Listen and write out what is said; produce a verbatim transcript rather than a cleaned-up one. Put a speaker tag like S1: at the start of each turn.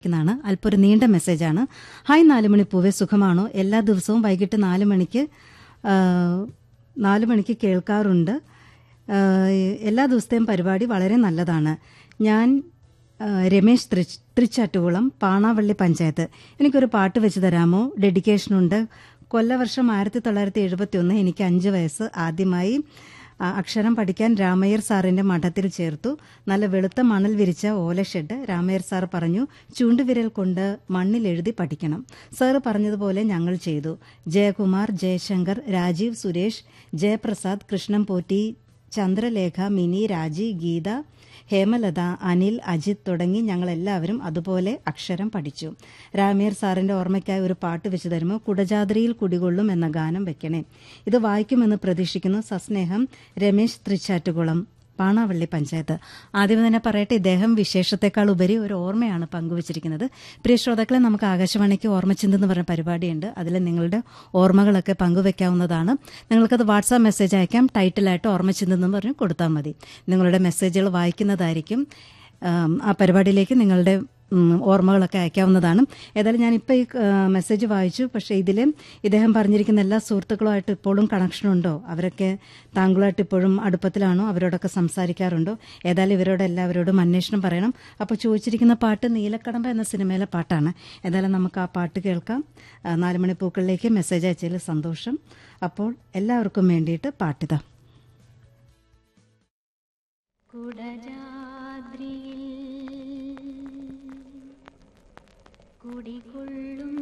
S1: ാണ് അല്പം ഒരു നീണ്ട മെസ്സേജാണ്. ഹായ് നാലുമണി പൂവെ, സുഖമാണോ? എല്ലാ ദിവസവും വൈകിട്ട് നാല് മണിക്ക് ആ, നാല് മണിക്ക് കേൾക്കാറുണ്ട്. ആ, എല്ലാ ദിവസത്തെയും പരിപാടി വളരെ നല്ലതാണ്. ഞാൻ ആ, രമേശ് തൃച്ച് തൃച്ചാറ്റുകുളം പാണാവള്ളി പഞ്ചായത്ത്. എനിക്കൊരു പാട്ട് വെച്ച് തരാമോ? ഡെഡിക്കേഷനുണ്ട്. കൊല്ലവർഷം ആയിരത്തി തൊള്ളായിരത്തി എഴുപത്തി ഒന്ന് എനിക്ക് അഞ്ച് വയസ്സ്. ആദ്യമായി ആ, അക്ഷരം പഠിക്കാൻ രാമയ്യർ സാറിന്റെ മഠത്തിൽ ചേർത്തു. നല്ല വെളുത്ത മണൽ വിരിച്ച ഓലഷെഡ്. രാമയ്യർ സാർ പറഞ്ഞു ചൂണ്ടുവിരൽ കൊണ്ട് മണ്ണിൽ എഴുതി പഠിക്കണം. സാറ് പറഞ്ഞതുപോലെ ഞങ്ങൾ ചെയ്തു. ജയകുമാർ, ജയശങ്കർ, രാജീവ്, സുരേഷ്, ജയപ്രസാദ്, കൃഷ്ണൻ പോറ്റി, ചന്ദ്രലേഖ, മിനി, രാജി, ഗീത, ഹേമലത, അനിൽ, അജിത് തുടങ്ങി ഞങ്ങളെല്ലാവരും അതുപോലെ അക്ഷരം പഠിച്ചു. രാമയ്യർ സാറിന്റെ ഓർമ്മയ്ക്കായി ഒരു പാട്ട് വെച്ച് തരുമോ? കുടജാദ്രിയിൽ കുടികൊള്ളും എന്ന ഗാനം വെക്കണേ. ഇത് വായിക്കുമെന്ന് പ്രതീക്ഷിക്കുന്നു. സസ്നേഹം, രമേശ് തൃച്ചാറ്റുകുളം പാണാവള്ളി പഞ്ചായത്ത്. ആദ്യം തന്നെ പറയട്ടെ, ഇദ്ദേഹം വിശേഷത്തെക്കാൾ ഉപരി ഒരു ഓർമ്മയാണ് പങ്കുവച്ചിരിക്കുന്നത്. പ്രിയ ശ്രോതാക്കളെ, നമുക്ക് ആകാശവാണിക്ക് ഓർമ്മച്ചിന്ത എന്ന് പറഞ്ഞ പരിപാടിയുണ്ട്. അതിൽ നിങ്ങളുടെ ഓർമ്മകളൊക്കെ പങ്കുവെക്കാവുന്നതാണ്. നിങ്ങൾക്കത് വാട്സാപ്പ് മെസ്സേജ് അയക്കാം. ടൈറ്റിലായിട്ട് ഓർമ്മച്ചിന്ത എന്ന് പറഞ്ഞ് കൊടുത്താൽ മതി. നിങ്ങളുടെ മെസ്സേജുകൾ വായിക്കുന്നതായിരിക്കും. ആ പരിപാടിയിലേക്ക് നിങ്ങളുടെ ഓർമ്മകളൊക്കെ അയക്കാവുന്നതാണ്. ഏതായാലും ഞാനിപ്പോൾ ഈ മെസ്സേജ് വായിച്ചു. പക്ഷേ ഇതിൽ ഇദ്ദേഹം പറഞ്ഞിരിക്കുന്ന എല്ലാ സുഹൃത്തുക്കളുമായിട്ട് ഇപ്പോഴും കണക്ഷനുണ്ടോ? അവരൊക്കെ താങ്കളുമായിട്ട് ഇപ്പോഴും അടുപ്പത്തിലാണോ? അവരോടൊക്കെ സംസാരിക്കാറുണ്ടോ? ഏതായാലും ഇവരോട് എല്ലാവരോടും അന്വേഷണം പറയണം. അപ്പോൾ ചോദിച്ചിരിക്കുന്ന പാട്ട് നീലക്കടമ്പ എന്ന സിനിമയിലെ പാട്ടാണ്. ഏതായാലും നമുക്ക് ആ പാട്ട് കേൾക്കാം. നാലുമണി പൂക്കളിലേക്ക് മെസ്സേജ് അയച്ചതിൽ സന്തോഷം. അപ്പോൾ എല്ലാവർക്കും വേണ്ടിയിട്ട് പാട്ടിത.
S2: കുടജാദ്രിയിൽ കുടികൊള്ളും